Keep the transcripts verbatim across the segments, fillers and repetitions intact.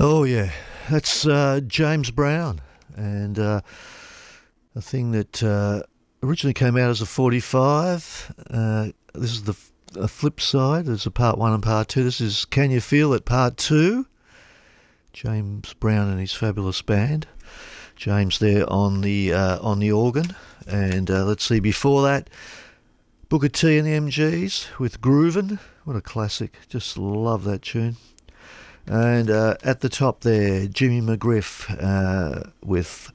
Oh yeah, that's uh, James Brown, and uh, a thing that uh, originally came out as a forty-five. Uh, this is the f- a flip side. There's a part one and part two. This is Can You Feel It part two. James Brown and his fabulous band. James there on the uh, on the organ, and uh, let's see before that, Booker T and the M Gs with Groovin'. What a classic! Just love that tune. And uh, at the top there, Jimmy McGriff uh, with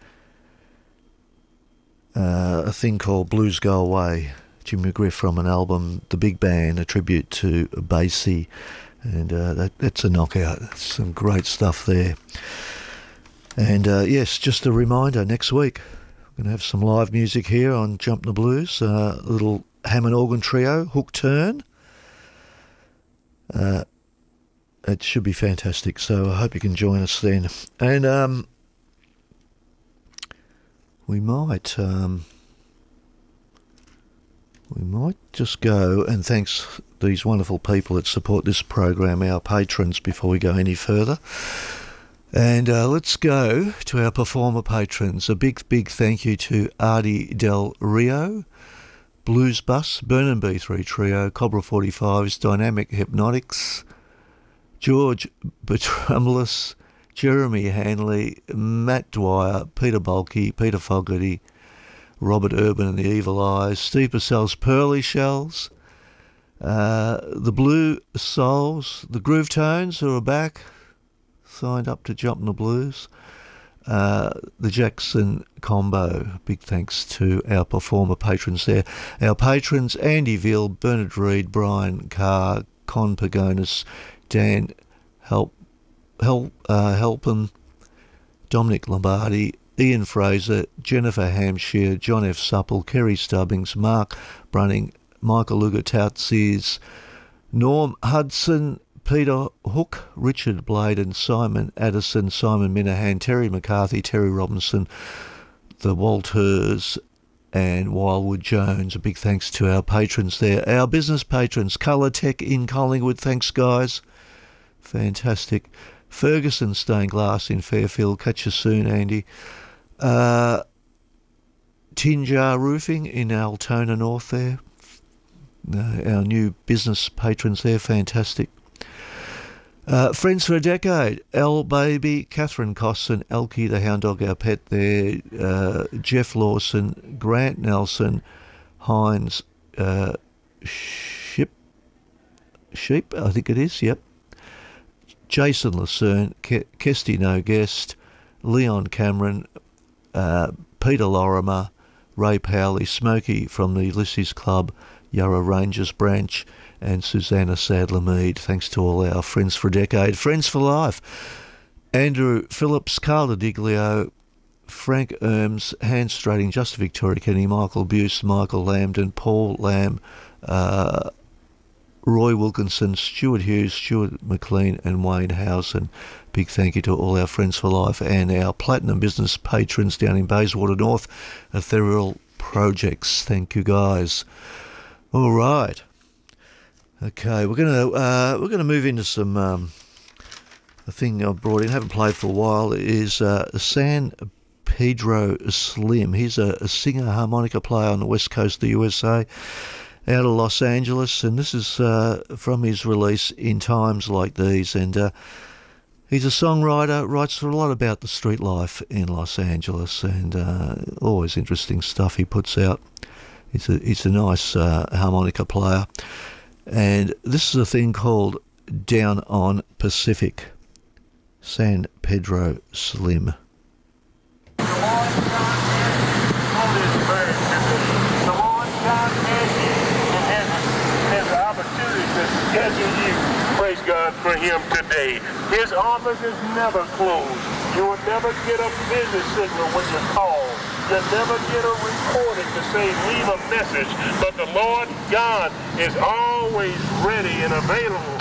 uh, a thing called Blues Go Away. Jimmy McGriff from an album, The Big Band, a tribute to Basie. And uh, that, that's a knockout. That's some great stuff there. And uh, yes, just a reminder, next week we're going to have some live music here on Jump the Blues. Uh, a little Hammond organ trio, Hook Turn. Uh, It should be fantastic, so I hope you can join us then. And um, we might um, we might just go and thanks these wonderful people that support this program, our patrons, before we go any further. And uh, let's go to our performer patrons. A big, big thank you to Artie Del Rio, Blues Bus, Burn B three Trio, Cobra forty-fives, Dynamic Hypnotics, George Betrumless, Jeremy Hanley, Matt Dwyer, Peter Bulkey, Peter Fogarty, Robert Urban and the Evil Eyes, Steve Purcell's Pearly Shells, uh, the Blue Souls, the Groove Tones who are back, signed up to Jump the Blues, uh, the Jackson Combo. Big thanks to our performer patrons there. Our patrons, Andy Veal, Bernard Reed, Brian Carr, Con Pagonis, Dan Help, Help, uh, Helpin, Dominic Lombardi, Ian Fraser, Jennifer Hampshire, John F. Supple, Kerry Stubbings, Mark Brunning, Michael Lugatautzes, Norm Hudson, Peter Hook, Richard Bladen, Simon Addison, Simon Minahan, Terry McCarthy, Terry Robinson, the Walters, and Wildwood Jones. A big thanks to our patrons there. Our business patrons, Colour Tech in Collingwood, thanks guys. Fantastic. Ferguson Stained Glass in Fairfield. Catch you soon, Andy. Uh, Tinjar Roofing in Altona North there. Uh, our new business patrons there. Fantastic. Uh, Friends for a Decade. L Baby, Catherine Cosson, Elkie the Hound Dog, our pet there. Uh, Jeff Lawson, Grant Nelson, Hines uh, Ship, Sheep, I think it is, yep. Jason Lucerne, Ke- Kesty No Guest, Leon Cameron, uh, Peter Lorimer, Ray Powley, Smokey from the Ulysses Club, Yarra Rangers branch, and Susanna Sadler-Mead. Thanks to all our Friends for a Decade. Friends for Life. Andrew Phillips, Carl Diglio, Frank Erms, Hans Strading, Justin Victoria Kenny, Michael Buse, Michael Lambden, Paul Lamb, uh, Roy Wilkinson, Stuart Hughes, Stuart McLean and Wayne Housen. Big thank you to all our Friends for Life and our Platinum Business patrons down in Bayswater North, Ethereal Projects. Thank you guys. All right. Okay, we're gonna uh, we're gonna move into some um, a thing I brought in, haven't played for a while. Is uh, San Pedro Slim. He's a, a singer harmonica player on the west coast of the U S A, out of Los Angeles, and this is uh, from his release In Times Like These. And uh, he's a songwriter, writes a lot about the street life in Los Angeles, and uh, always interesting stuff he puts out. He's a he's a nice uh, harmonica player. And this is a thing called Down on Pacific. San Pedro Slim. Praise God for him today. His office is never closed. You will never get a busy signal when you call. You'll never get a recording to say leave a message. But the Lord God is always ready and available